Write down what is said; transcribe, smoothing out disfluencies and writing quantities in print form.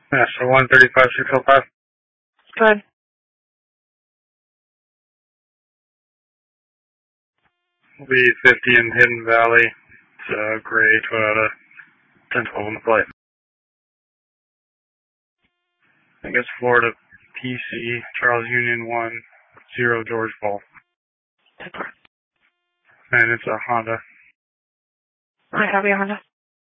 National 135605. Good. Lead 50 in Hidden Valley. It's a gray Toyota 1012 on the plate. I guess Florida PC, Charles Union 1, 0 George Paul. And it's a Honda. I have your Honda.